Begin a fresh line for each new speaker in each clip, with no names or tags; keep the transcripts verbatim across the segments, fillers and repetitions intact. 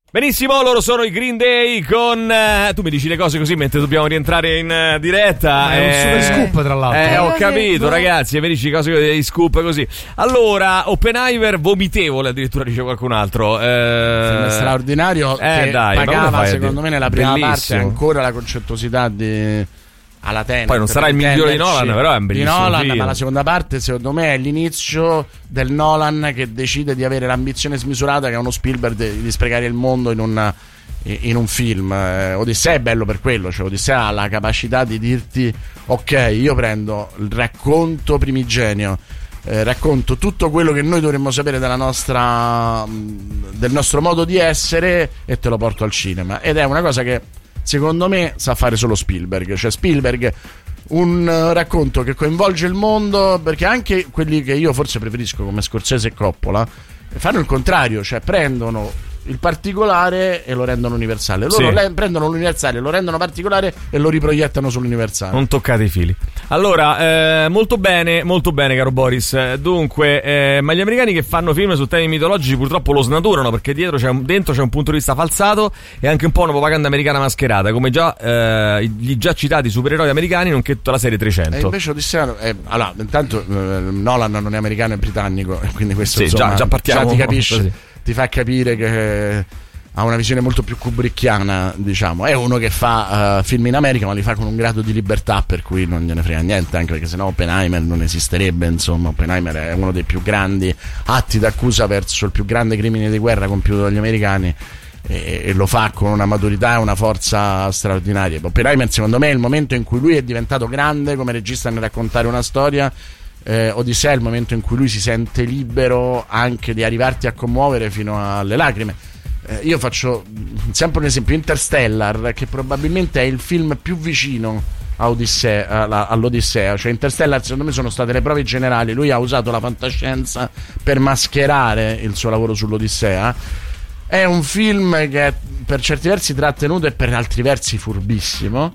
Benissimo, loro sono i Green Day con... Uh, tu mi dici le cose così mentre dobbiamo rientrare in uh, diretta.
È eh, un super scoop, tra l'altro.
Eh, ho capito, ragazzi, e mi dici cose dei scoop così. Allora, Oppenheimer vomitevole, addirittura dice qualcun altro. Eh,
film straordinario
eh,
che
dai,
pagava, secondo me, nella prima
bellissimo.
parte ancora la concettuosità di... alla Tenet.
Poi non sarà il migliore di Nolan, però è un bellissimo
di Nolan,
film.
ma la seconda parte secondo me è l'inizio del Nolan che decide di avere l'ambizione smisurata che ha uno Spielberg di, di sprecare il mondo in un, in un film. eh, Odissea è bello per quello, cioè Odissea ha la capacità di dirti ok, io prendo il racconto primigenio, eh, racconto tutto quello che noi dovremmo sapere della nostra, del nostro modo di essere e te lo porto al cinema, ed è una cosa che secondo me sa fare solo Spielberg. Cioè Spielberg, un uh, racconto che coinvolge il mondo, perché anche quelli che io forse preferisco come Scorsese e Coppola fanno il contrario, cioè prendono il particolare e lo rendono universale. Loro
sì.
le, prendono l'universale, lo rendono particolare e lo riproiettano sull'universale.
Non toccate i fili. Allora, eh, molto bene, molto bene, caro Boris. Dunque, eh, ma gli americani che fanno film su temi mitologici purtroppo lo snaturano, perché dietro c'è un, dentro c'è un punto di vista falsato e anche un po' una propaganda americana mascherata, come già eh, gli già citati supereroi americani, nonché tutta la serie trecento.
E invece Odissea, eh, allora, intanto eh, Nolan non è americano, è britannico, quindi questo
sì,
insomma,
già, già partiamo,
già ti capisci.
Così.
Ti fa capire che ha una visione molto più kubrickiana, diciamo. È uno che fa uh, film in America, ma li fa con un grado di libertà per cui non gliene frega niente, anche perché sennò Oppenheimer non esisterebbe. Insomma, Oppenheimer è uno dei più grandi atti d'accusa verso il più grande crimine di guerra compiuto dagli americani, e, e lo fa con una maturità e una forza straordinaria. Oppenheimer, secondo me, è il momento in cui lui è diventato grande come regista nel raccontare una storia. Eh, Odissea è il momento in cui lui si sente libero anche di arrivarti a commuovere fino alle lacrime. Eh, io faccio sempre un esempio: Interstellar, che probabilmente è il film più vicino a Odissea, alla, all'Odissea. Cioè Interstellar, secondo me, sono state le prove generali. Lui ha usato la fantascienza per mascherare il suo lavoro sull'Odissea. È un film che è per certi versi trattenuto e per altri versi furbissimo,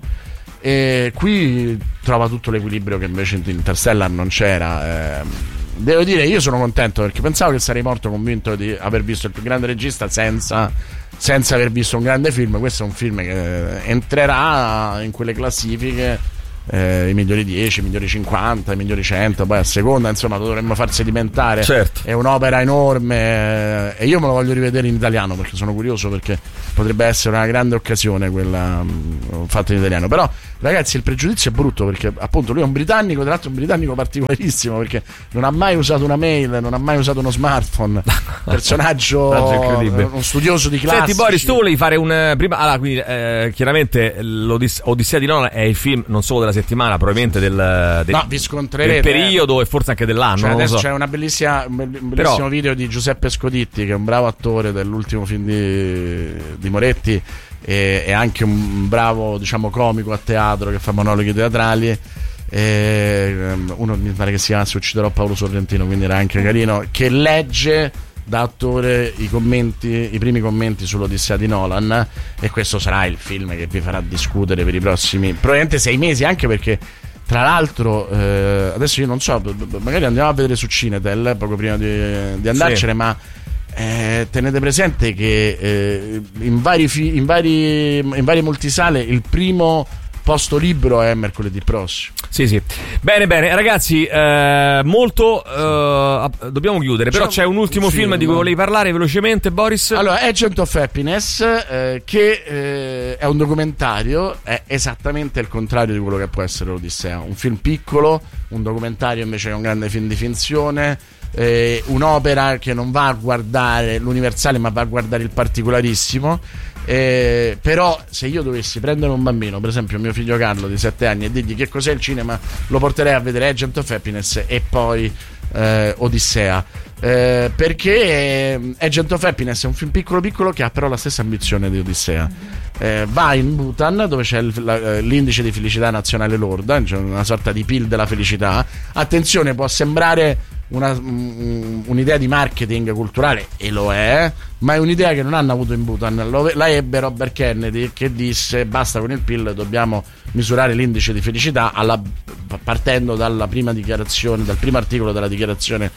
e qui trova tutto l'equilibrio che invece in Interstellar non c'era. eh, Devo dire, io sono contento, perché pensavo che sarei morto convinto di aver visto il più grande regista senza, senza aver visto un grande film. Questo è un film che entrerà in quelle classifiche, eh, i migliori dieci, i migliori cinquanta, i migliori cento, poi a seconda, insomma, lo dovremmo far sedimentare.
Certo.
È un'opera enorme, eh, e io me lo voglio rivedere in italiano, perché sono curioso, perché potrebbe essere una grande occasione quella mh, fatta in italiano. Però ragazzi, il pregiudizio è brutto, perché appunto lui è un britannico, tra l'altro un britannico particolarissimo, perché non ha mai usato una mail, non ha mai usato uno smartphone. Personaggio
incredibile,
uno studioso di classici.
Senti Boris, tu volevi fare un prima, allora, quindi eh, chiaramente l'Odissea di Nolan è il film non solo della settimana, probabilmente del, del,
no, vi scontrerete,
del periodo, e forse anche dell'anno.
Cioè,
non
adesso
lo so.
c'è una bellissima, un bellissimo
Però,
video di Giuseppe Scoditti, che è un bravo attore dell'ultimo film di, di Moretti, e, e anche un bravo, diciamo, comico a teatro che fa monologhi teatrali. E, uno mi pare che si chiamasse Ucciderò Paolo Sorrentino, quindi era anche carino, che legge da attore i commenti, i primi commenti sull'Odissea di Nolan, e questo sarà il film che vi farà discutere per i prossimi probabilmente sei mesi, anche perché tra l'altro eh, adesso io non so, magari andiamo a vedere su Cinetel poco prima di, di andarcene, sì. ma eh, tenete presente che eh, in vari fi- in vari in varie multisale il primo posto libero è mercoledì prossimo.
Sì, sì. Bene, bene, ragazzi, eh, molto eh, dobbiamo chiudere, però c'è un ultimo
un
film,
film
di cui volevi parlare velocemente, Boris.
Allora, Agent of Happiness, eh, che eh, è un documentario, è esattamente il contrario di quello che può essere l'Odissea. Un film piccolo, un documentario invece è un grande film di finzione, eh, un'opera che non va a guardare l'universale ma va a guardare il particolarissimo. Eh, però se io dovessi prendere un bambino, per esempio mio figlio Carlo di sette anni, e dirgli che cos'è il cinema, lo porterei a vedere Agent of Happiness e poi eh, Odissea, eh, perché eh, Agent of Happiness è un film piccolo piccolo che ha però la stessa ambizione di Odissea. Eh, va in Bhutan, dove c'è il, la, l'indice di felicità nazionale lorda, cioè una sorta di P I L della felicità. Attenzione, può sembrare una, um, un'idea di marketing culturale, e lo è, ma è un'idea che non hanno avuto in Bhutan. Lo, la ebbe Robert Kennedy, che disse basta con il P I L, dobbiamo misurare l'indice di felicità, alla, partendo dalla prima dichiarazione, dal primo articolo della dichiarazione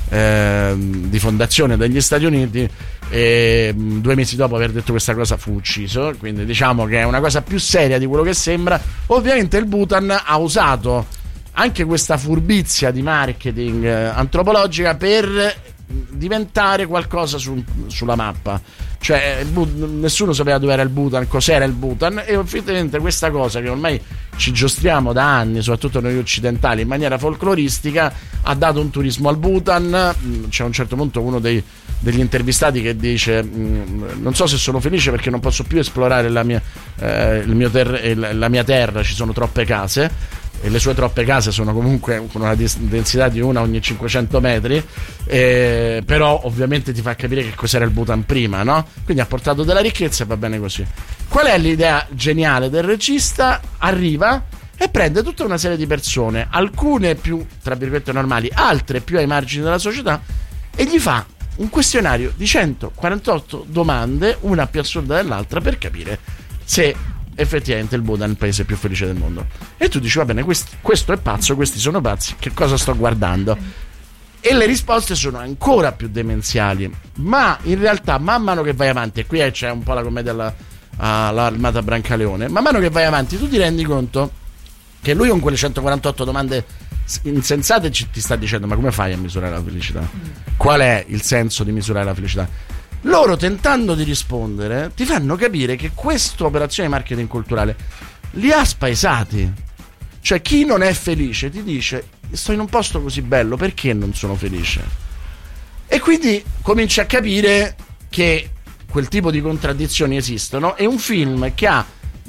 eh, di fondazione degli Stati Uniti, e due mesi dopo aver detto questa cosa fu ucciso. Quindi diciamo che è una cosa più seria di quello che sembra. Ovviamente il Bhutan ha usato anche questa furbizia di marketing eh, antropologica per diventare qualcosa su, sulla mappa. Cioè nessuno sapeva dove era il Bhutan, cos'era il Bhutan, e effettivamente questa cosa che ormai ci giostriamo da anni, soprattutto noi occidentali, in maniera folcloristica, ha dato un turismo al Bhutan. C'è a un certo punto uno dei, degli intervistati che dice non so se sono felice perché non posso più esplorare la mia, eh, il mio ter- la mia terra, ci sono troppe case, e le sue troppe case sono comunque con una densità di una ogni cinquecento metri, eh, però ovviamente ti fa capire che cos'era il Bhutan prima, no? Quindi ha portato della ricchezza e va bene così. Qual è l'idea geniale del regista? Arriva e prende tutta una serie di persone, alcune più tra virgolette normali, altre più ai margini della società, e gli fa un questionario di centoquarantotto domande, una più assurda dell'altra, per capire se effettivamente il Bhutan è il paese più felice del mondo. E tu dici va bene, questi, questo è pazzo, questi sono pazzi, che cosa sto guardando? E le risposte sono ancora più demenziali, ma in realtà man mano che vai avanti, e qui c'è un po' la commedia alla, all'Armata Brancaleone, man mano che vai avanti tu ti rendi conto che lui con quelle centoquarantotto domande insensate ci, ti sta dicendo ma come fai a misurare la felicità? Qual è il senso di misurare la felicità? Loro, tentando di rispondere, ti fanno capire che questa operazione di marketing culturale li ha spaesati. Cioè, chi non è felice ti dice sto in un posto così bello, perché non sono felice? E quindi cominci a capire che quel tipo di contraddizioni esistono, e un film che ha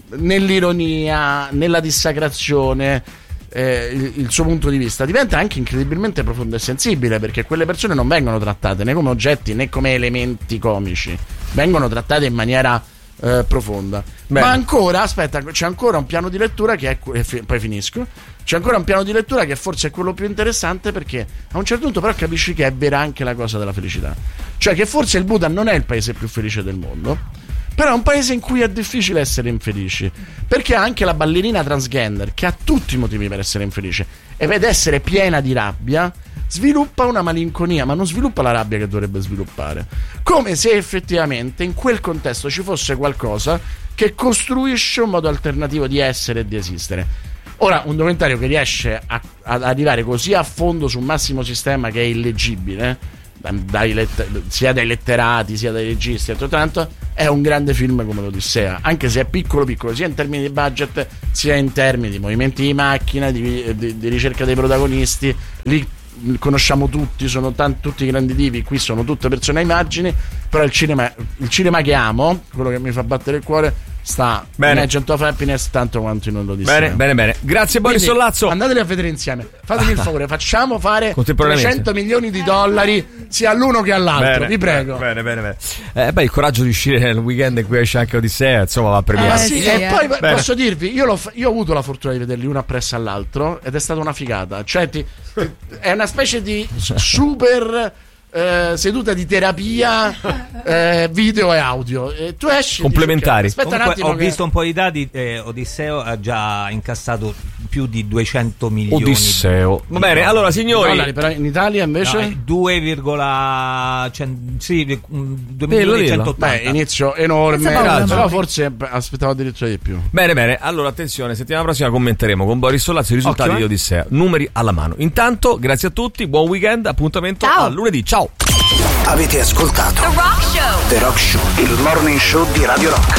nell'ironia, nella dissacrazione, Eh, il, il suo punto di vista diventa anche incredibilmente profondo e sensibile, perché quelle persone non vengono trattate né come oggetti né come elementi comici, vengono trattate in maniera eh, profonda. Bene. Ma ancora, aspetta, c'è ancora un piano di lettura che è, e fi, poi finisco, c'è ancora un piano di lettura che forse è quello più interessante, perché a un certo punto però capisci che è vera anche la cosa della felicità, cioè che forse il Bhutan non è il paese più felice del mondo, però è un paese in cui è difficile essere infelici, perché ha anche la ballerina transgender che ha tutti i motivi per essere infelice, e ed essere piena di rabbia sviluppa una malinconia, ma non sviluppa la rabbia che dovrebbe sviluppare, come se effettivamente in quel contesto ci fosse qualcosa che costruisce un modo alternativo di essere e di esistere. Ora, un documentario che riesce a, ad arrivare così a fondo su un massimo sistema che è illeggibile, dai let- sia dai letterati sia dai registi e tutto tanto, è un grande film come l'Odissea, anche se è piccolo piccolo sia in termini di budget sia in termini di movimenti di macchina, di, di, di ricerca dei protagonisti. Lì conosciamo tutti, sono tanti, tutti i grandi divi, qui sono tutte persone ai margini, però il cinema, il cinema che amo, quello che mi fa battere il cuore, sta bene. In Agent of Happiness tanto quanto in Odissea.
Bene, bene, bene. Grazie Boris
Quindi,
Sollazzo.
Andateli a vedere insieme. Fatemi il favore, facciamo fare trecento milioni di dollari sia all'uno che all'altro. Bene, vi prego.
Bene, bene, bene. Eh, beh, il coraggio di uscire nel weekend in cui esce anche Odissea, insomma, va premiato.
Eh, sì, sì, e eh. poi bene. Posso dirvi, io, l'ho, io ho avuto la fortuna di vederli uno appresso all'altro ed è stata una figata. Cioè, ti, ti, è una specie di super Eh, seduta di terapia eh, video e audio, e tu esci
complementari.
Dici, okay, comunque, ho che... visto un po' di dati, eh, Odisseo ha già incassato più di duecento milioni
Odisseo
di...
va bene, allora signori
dollari, però in Italia invece
no, due virgola sì, due milioni e centottanta.
Beh, inizio enorme, però forse aspettavo addirittura di più.
Bene, bene, allora attenzione, settimana prossima commenteremo con Boris Sollazzo i risultati Occhio, eh? di Odissea, numeri alla mano. Intanto grazie a tutti, buon weekend, appuntamento ciao. a lunedì, ciao.
Avete ascoltato The Rock Show. The Rock Show, il morning show di Radio Rock.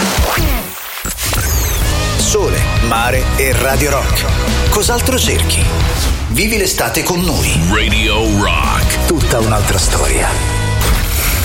Sole, mare e Radio Rock. Cos'altro cerchi? Vivi l'estate con noi. Radio Rock. Tutta un'altra storia.